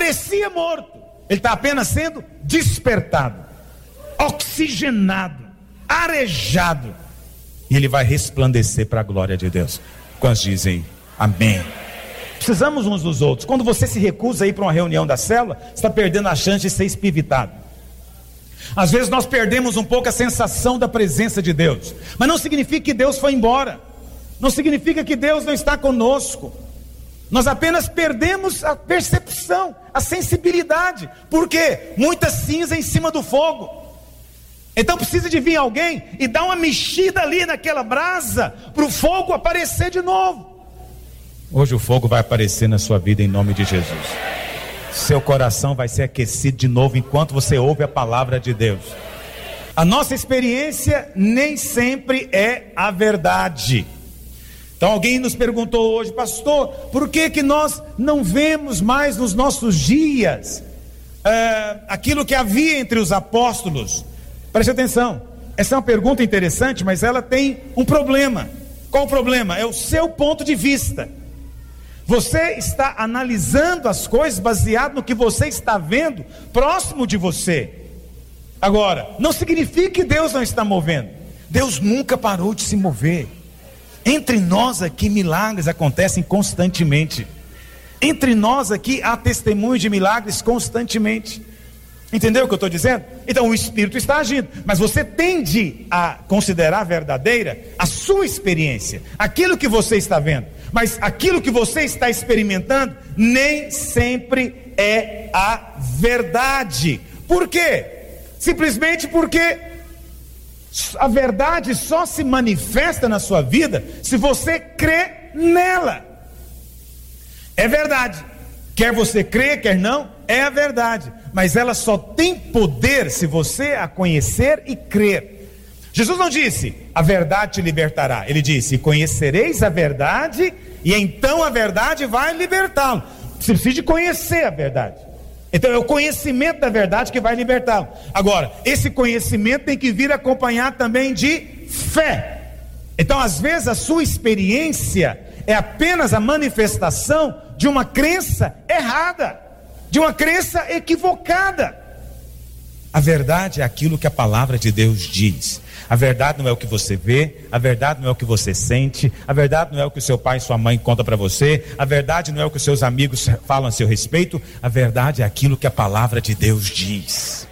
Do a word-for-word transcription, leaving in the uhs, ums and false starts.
parecia morto, ele está apenas sendo despertado, oxigenado, arejado, e ele vai resplandecer para a glória de Deus. Quantos dizem amém? Precisamos uns dos outros. Quando você se recusa a ir para uma reunião da célula, você está perdendo a chance de ser espivitado. Às vezes nós perdemos um pouco a sensação da presença de Deus, mas não significa que Deus foi embora, não significa que Deus não está conosco. Nós apenas perdemos a percepção, a sensibilidade. Por quê? Muita cinza em cima do fogo. Então precisa de vir alguém e dar uma mexida ali naquela brasa, para o fogo aparecer de novo. Hoje o fogo vai aparecer na sua vida em nome de Jesus. Seu coração vai ser aquecido de novo enquanto você ouve a palavra de Deus. A nossa experiência nem sempre é a verdade. Então alguém nos perguntou hoje: pastor, por que que nós não vemos mais nos nossos dias uh, aquilo que havia entre os apóstolos? Preste atenção, essa é uma pergunta interessante, mas ela tem um problema. Qual o problema? É o seu ponto de vista. Você está analisando as coisas baseado no que você está vendo próximo de você. Agora, não significa que Deus não está movendo. Deus nunca parou de se mover. Entre nós aqui milagres acontecem constantemente. Entre nós aqui há testemunho de milagres constantemente. Entendeu o que eu estou dizendo? Então o Espírito está agindo, mas você tende a considerar verdadeira a sua experiência, aquilo que você está vendo. Mas aquilo que você está experimentando nem sempre é a verdade. Por quê? Simplesmente porque a verdade só se manifesta na sua vida se você crê nela. É verdade. Quer você crê, quer não, é a verdade. Mas ela só tem poder se você a conhecer e crer. Jesus não disse: a verdade te libertará. Ele disse: conhecereis a verdade, e então a verdade vai libertá-lo. Você precisa de conhecer a verdade. Então é o conhecimento da verdade que vai libertá-lo. Agora, esse conhecimento tem que vir acompanhado também de fé. Então às vezes a sua experiência é apenas a manifestação de uma crença errada, de uma crença equivocada. A verdade é aquilo que a palavra de Deus diz. A verdade não é o que você vê, a verdade não é o que você sente, a verdade não é o que o seu pai e sua mãe contam para você, a verdade não é o que os seus amigos falam a seu respeito, a verdade é aquilo que a palavra de Deus diz.